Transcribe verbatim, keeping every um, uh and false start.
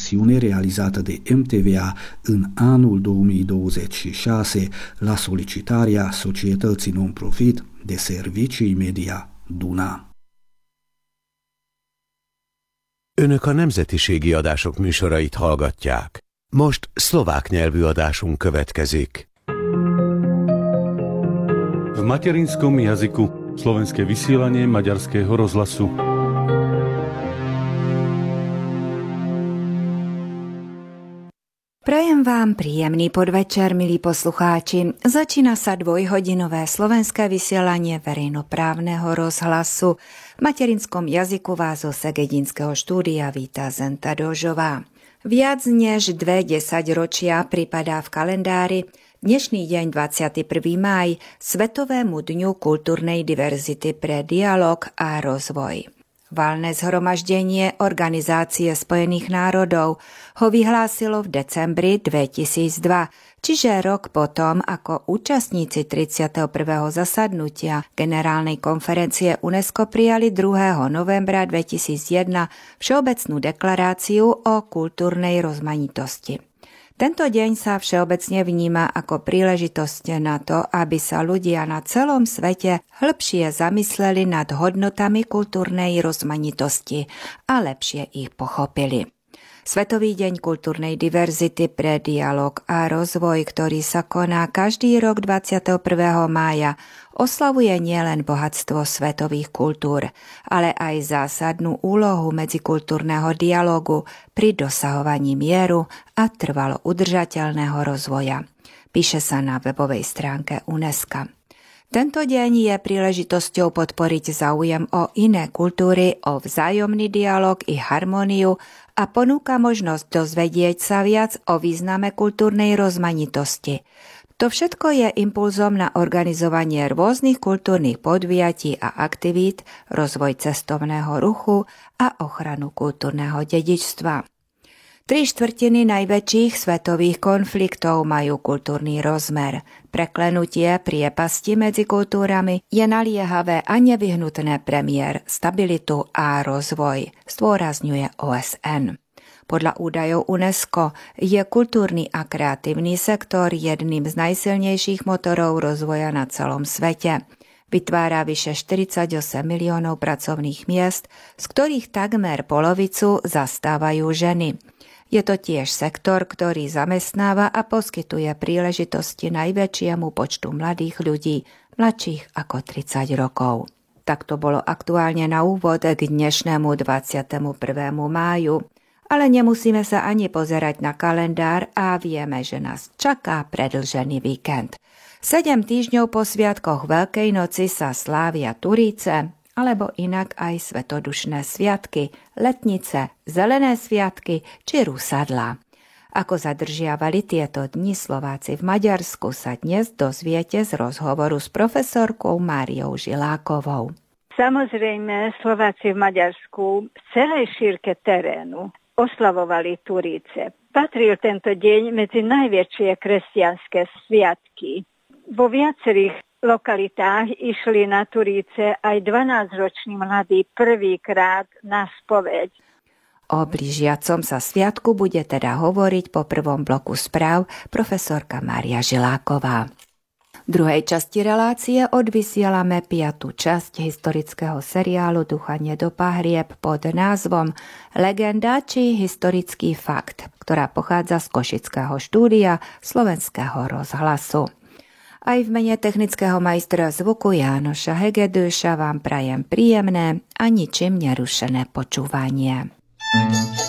emisiune realizată de M T V A în anul două mii douăzeci și șase la solicitarea societății non-profit de servicii media Duna. Önök a nemzetiségi adások műsorait hallgatják. Most szlovák nyelvű adásunk következik. V materinskom jazyku slovenské vysielanie Maďarského rozhlasu. Prajem vám príjemný podvečer, milí poslucháči. Začína sa dvojhodinové slovenské vysielanie verejnoprávneho rozhlasu. V materinskom jazyku vás zo segedinského štúdia víta Zenta Dožová. Viac než dve desaťročia pripadá v kalendári dnešný deň dvadsiateho prvého mája Svetovému dňu kultúrnej diverzity pre dialog a rozvoj. Valné zhromaždenie Organizácie spojených národov ho vyhlásilo v decembri dvetisícdva, čiže rok potom, ako účastníci tridsiateho prvého zasadnutia Generálnej konferencie UNESCO prijali druhého novembra dvetisícjeden Všeobecnú deklaráciu o kultúrnej rozmanitosti. Tento deň sa všeobecne vníma ako príležitosť na to, aby sa ľudia na celom svete hĺbšie zamysleli nad hodnotami kultúrnej rozmanitosti a lepšie ich pochopili. Svetový deň kultúrnej diverzity pre dialog a rozvoj, ktorý sa koná každý rok dvadsiateho prvého mája, oslavuje nielen bohatstvo svetových kultúr, ale aj zásadnú úlohu medzikultúrneho dialogu pri dosahovaní mieru a trvalo udržateľného rozvoja. Píše sa na webovej stránke UNESCO. Tento deň je príležitosťou podporiť záujem o iné kultúry, o vzájomný dialog i harmóniu a ponúka možnosť dozvedieť sa viac o význame kultúrnej rozmanitosti. To všetko je impulzom na organizovanie rôznych kultúrnych podujatí a aktivít, rozvoj cestovného ruchu a ochranu kultúrneho dedičstva. Tri štvrtiny najväčších svetových konfliktov majú kultúrny rozmer. Preklenutie priepasti medzi kultúrami je naliehavé a nevyhnutné pre mier, stabilitu a rozvoj, zdôrazňuje O S N. Podľa údajov UNESCO je kultúrny a kreatívny sektor jedným z najsilnejších motorov rozvoja na celom svete. Vytvára vyše štyridsaťosem miliónov pracovných miest, z ktorých takmer polovicu zastávajú ženy. Je to tiež sektor, ktorý zamestnáva a poskytuje príležitosti najväčšiemu počtu mladých ľudí, mladších ako tridsať rokov. Tak to bolo aktuálne na úvod k dnešnému dvadsiatemu prvému máju. Ale nemusíme sa ani pozerať na kalendár a vieme, že nás čaká predĺžený víkend. Sedem týždňov po sviatkoch Veľkej noci sa slávia Turíce, alebo inak aj svetodušné sviatky, letnice, zelené sviatky či rusadlá. Ako zadržiavali tieto dni Slováci v Maďarsku, sa dnes dozviete z rozhovoru s profesorkou Máriou Žilákovou. Samozrejme, Slováci v Maďarsku v celej šírke terénu oslavovali Turíce. Patril tento deň medzi najväčšie kresťanské sviatky. Vo viacerých lokalitách išli na Turíce aj dvanásťroční mladí prvýkrát na spoveď. O blížiacom sa sviatku bude teda hovoriť po prvom bloku správ profesorka Mária Žiláková. V druhej časti relácie odvysielame piatu časť historického seriálu Duchanie do pahrieb pod názvom Legenda či historický fakt, ktorá pochádza z Košického štúdia Slovenského rozhlasu. Aj v mene technického majstra zvuku Jánoša Hegedúša vám prajem príjemné a ničím nerušené počúvanie.